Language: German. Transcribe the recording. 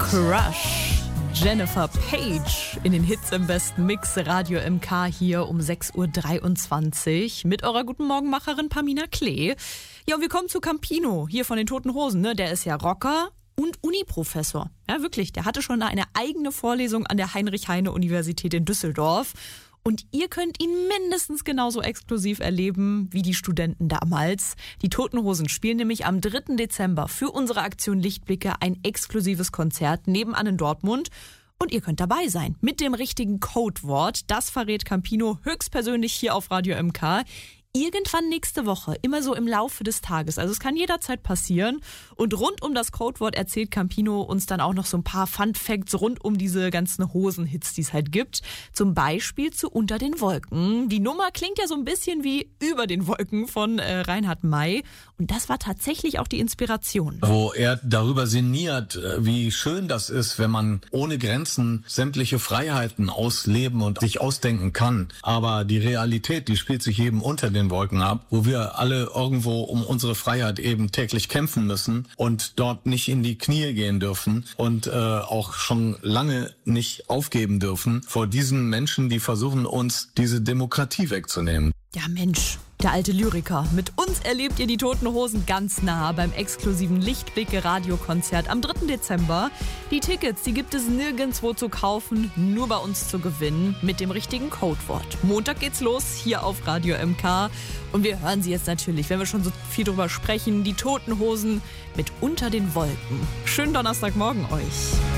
Crush. Jennifer Page in den Hits im besten Mix. Radio MK hier um 6.23 Uhr mit eurer Guten Morgenmacherin Pamina Klee. Ja, und wir kommen zu Campino, hier von den Toten Hosen. Ne? Der ist ja Rocker und Uniprofessor. Ja, wirklich, der hatte schon eine eigene Vorlesung an der Heinrich-Heine-Universität in Düsseldorf. Und ihr könnt ihn mindestens genauso exklusiv erleben wie die Studenten damals. Die Toten Hosen spielen nämlich am 3. Dezember für unsere Aktion Lichtblicke ein exklusives Konzert nebenan in Dortmund. Und ihr könnt dabei sein mit dem richtigen Codewort. Das verrät Campino höchstpersönlich hier auf Radio MK. Irgendwann nächste Woche, immer so im Laufe des Tages. Also es kann jederzeit passieren. Und rund um das Codewort erzählt Campino uns dann auch noch so ein paar Fun-Facts rund um diese ganzen Hosenhits, die es halt gibt. Zum Beispiel zu Unter den Wolken. Die Nummer klingt ja so ein bisschen wie Über den Wolken von Reinhard May. Und das war tatsächlich auch die Inspiration. Wo er darüber sinniert, wie schön das ist, wenn man ohne Grenzen sämtliche Freiheiten ausleben und sich ausdenken kann. Aber die Realität, die spielt sich eben unter den Wolken ab, wo wir alle irgendwo um unsere Freiheit eben täglich kämpfen müssen und dort nicht in die Knie gehen dürfen und auch schon lange nicht aufgeben dürfen vor diesen Menschen, die versuchen, uns diese Demokratie wegzunehmen. Ja Mensch, der alte Lyriker. Mit uns erlebt ihr die Toten Hosen ganz nah beim exklusiven Lichtblicke-Radiokonzert am 3. Dezember. Die Tickets, die gibt es nirgendwo zu kaufen, nur bei uns zu gewinnen mit dem richtigen Codewort. Montag geht's los hier auf Radio MK und wir hören sie jetzt natürlich, wenn wir schon so viel drüber sprechen, die Toten Hosen mit Unter den Wolken. Schönen Donnerstagmorgen euch.